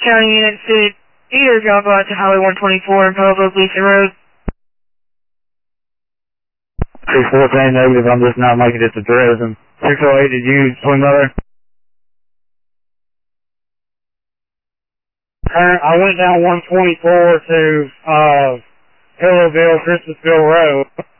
County units to either drop out to Highway 124 and Pueblo Gleason Road. 614 negative, I'm just not making it to Dresden. 608, did you swing by there? I went down 124 to Hillville, Christmasville Road.